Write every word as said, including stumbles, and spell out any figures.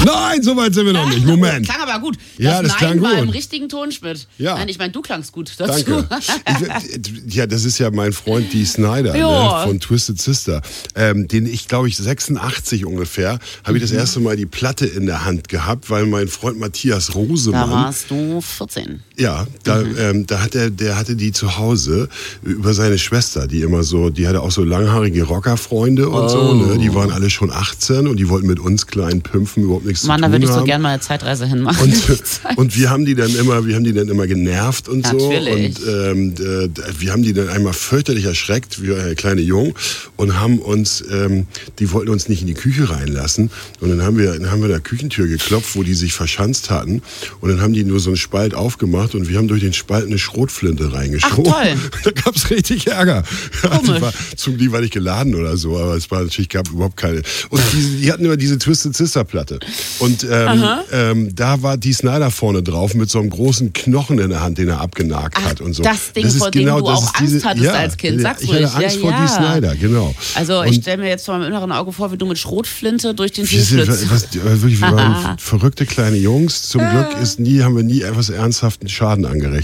Nein, so weit sind wir noch nicht. Moment. Klang aber gut. Das Ja, das Nein klang war gut. im richtigen Tonschnitt. Ja. Nein, ich meine, du klangst gut dazu. Danke. Ich, ja, das ist ja mein Freund Dee Snider Ja. ne, von Twisted Sister. Ähm, den ich, glaube ich, sechsundachtzig ungefähr, habe ich das erste Mal die Platte in der Hand gehabt, weil mein Freund Matthias Da Rosemann, warst du vierzehn. ja, da, ähm, da hat er, der hatte die zu Hause über seine Schwester, die immer so, die hatte auch so langhaarige Rockerfreunde und Oh. so, ne? Die waren alle schon achtzehn und die wollten mit uns kleinen Pümpfen überhaupt nichts Mann, zu da tun würde ich so haben. gerne mal eine Zeitreise hinmachen. Und, und wir haben die dann immer, wir haben die dann immer genervt und so. Natürlich. Und ähm, äh, wir haben die dann einmal fürchterlich erschreckt, wir äh, kleine Jungen, und haben uns, ähm, die wollten uns nicht in die Küche reinlassen. Und dann haben wir, dann haben wir an der Küchentür geklopft, wo die sich verschanzt hatten. Und dann haben die nur so einen Spalt aufgemacht und wir haben durch den Spalt eine Schrotflinte reingeschoben. Ach, toll. Da gab's richtig Ärger. Ja, die Komisch. war, zum die war nicht geladen oder so, aber es war natürlich gab überhaupt keine. Und die, die hatten immer diese Twisted Sister Platte. Und ähm, ähm, da war Dee Snider vorne drauf mit so einem großen Knochen in der Hand, den er abgenagt Ach, hat und so. das Ding, ist vor dem du das auch ist diese, Angst hattest ja, als Kind. Sag's ich ruhig. hatte Angst Ja, vor ja. Dee Snider, genau. Also Und ich stelle mir jetzt vor meinem inneren Auge vor, wie du mit Schrotflinte durch den wir, sind, Tisch was, wirklich, wir waren verrückte kleine Jungs. Zum Glück ist nie, haben wir nie etwas ernsthaften Schaden angerechnet.